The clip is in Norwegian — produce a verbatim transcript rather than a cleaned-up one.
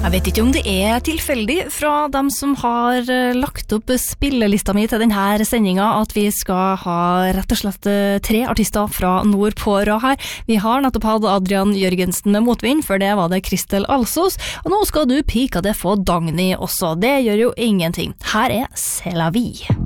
Jeg vet ikke om det er tilfeldig fra dem som har lagt opp spillelista mi til denne sendingen at vi skal ha rett og slett tre artister fra nord på rad her. Vi har nettopp hatt Adrian Jørgensen med motvind, for det var det Kristel Alsos, og nå skal du pika det få Dagny også. Det gjør jo ingenting. Her er C'est la vie.